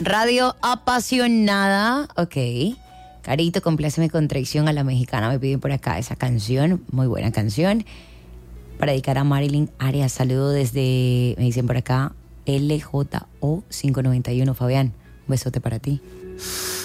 Radio apasionada. Ok. Carito, compláceme con Traición a la Mexicana. Me piden por acá esa canción. Muy buena canción. Para dedicar a Marilyn Arias. Saludo desde, me dicen por acá, LJO 591. Fabián, un besote para ti.